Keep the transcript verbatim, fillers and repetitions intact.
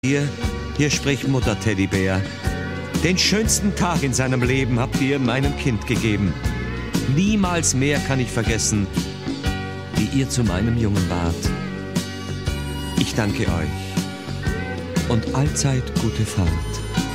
Hier, hier spricht Mutter Teddybär. Den schönsten Tag in seinem Leben habt ihr meinem Kind gegeben. Niemals mehr kann ich vergessen, wie ihr zu meinem Jungen wart. Ich danke euch und allzeit gute Fahrt.